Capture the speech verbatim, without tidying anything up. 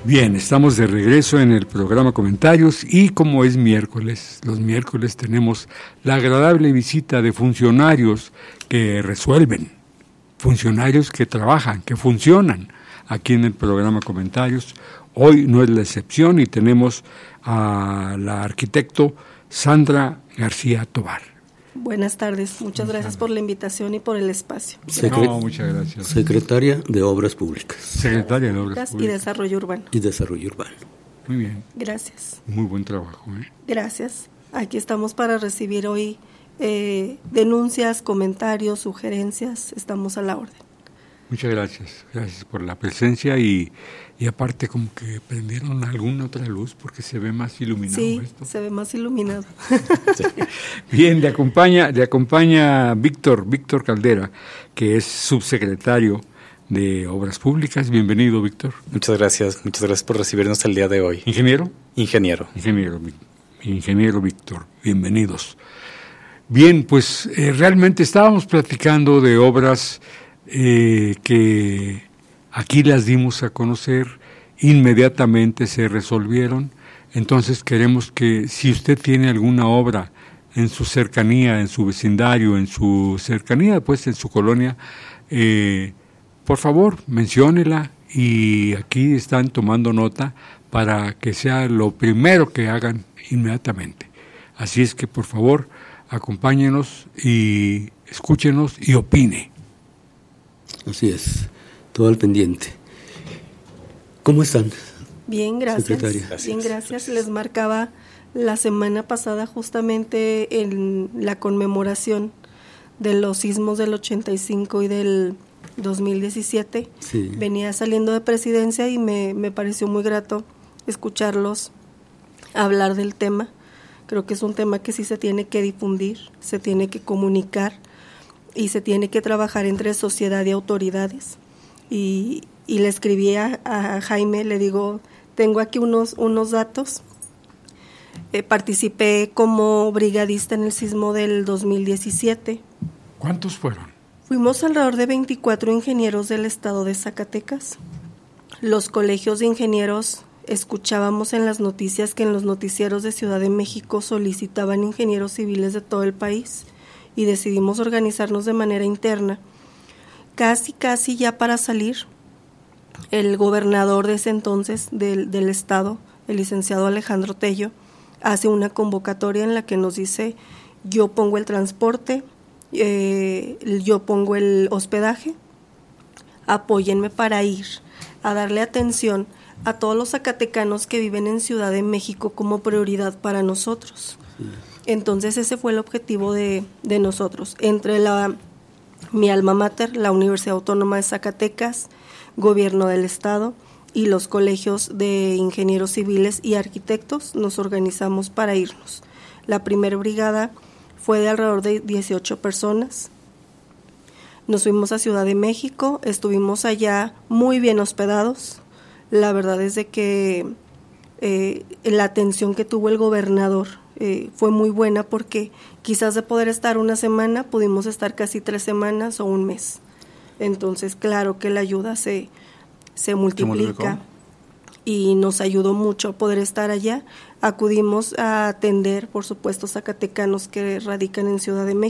Bien, estamos de regreso en el programa Comentarios y como es miércoles, los miércoles tenemos la agradable visita de funcionarios que resuelven, funcionarios que trabajan, que funcionan aquí en el programa Comentarios. Hoy no es la excepción y tenemos a la arquitecto Sandra García Tobar. Buenas tardes, muchas gracias por la invitación y por el espacio. Secre- no, muchas gracias. Secretaria de Obras Públicas. Secretaria de Obras Y Públicas. Desarrollo Urbano. Y Desarrollo Urbano. Muy bien. Gracias. Muy buen trabajo, ¿eh? Gracias. Aquí estamos para recibir hoy eh, denuncias, comentarios, sugerencias. Estamos a la orden. Muchas gracias. Gracias por la presencia y, y aparte como que prendieron alguna otra luz porque se ve más iluminado Sí, esto. se ve más iluminado. Sí. Bien, le acompaña, le acompaña Víctor, Víctor Caldera, que es subsecretario de Obras Públicas. Bienvenido, Víctor. Muchas gracias, muchas gracias por recibirnos el día de hoy. ¿Ingeniero? Ingeniero. Ingeniero, ingeniero Víctor, bienvenidos. Bien, pues eh, realmente estábamos platicando de obras eh, que aquí las dimos a conocer, inmediatamente se resolvieron. Entonces queremos que si usted tiene alguna obra en su cercanía, en su vecindario, en su cercanía, pues en su colonia, eh, por favor, menciónela y aquí están tomando nota para que sea lo primero que hagan inmediatamente. Así es que, por favor, acompáñenos y escúchenos y opine. Así es, todo al pendiente. ¿Cómo están? Bien, gracias. Secretaria. Gracias. Bien, gracias. Les marcaba la semana pasada justamente en la conmemoración de los sismos del ochenta y cinco y del dos mil diecisiete. Sí. Venía saliendo de presidencia y me, me pareció muy grato escucharlos hablar del tema. Creo que es un tema que sí se tiene que difundir, se tiene que comunicar y se tiene que trabajar entre sociedad y autoridades. Y, y le escribí a, a Jaime, le digo, tengo aquí unos, unos datos. Eh, participé como brigadista en el sismo del dos mil diecisiete. ¿Cuántos fueron? Fuimos alrededor de veinticuatro ingenieros del estado de Zacatecas. Los colegios de ingenieros, escuchábamos en las noticias que en los noticieros de Ciudad de México solicitaban ingenieros civiles de todo el país y decidimos organizarnos de manera interna. Casi, casi ya para salir, el gobernador de ese entonces del, del estado, el licenciado Alejandro Tello, hace una convocatoria en la que nos dice, yo pongo el transporte, eh, yo pongo el hospedaje, apóyenme para ir a darle atención a todos los zacatecanos que viven en Ciudad de México como prioridad para nosotros. Entonces ese fue el objetivo de, de nosotros. Entre la, mi alma mater, la Universidad Autónoma de Zacatecas, Gobierno del Estado y los colegios de ingenieros civiles y arquitectos, nos organizamos para irnos. La primera brigada fue de alrededor de dieciocho personas. Nos fuimos a Ciudad de México, estuvimos allá muy bien hospedados. La verdad es de que eh, la atención que tuvo el gobernador eh, fue muy buena porque quizás de poder estar una semana pudimos estar casi tres semanas o un mes. Entonces, claro que la ayuda se, se multiplica y nos ayudó mucho poder estar allá. Acudimos a atender, por supuesto, zacatecanos que radican en Ciudad de México.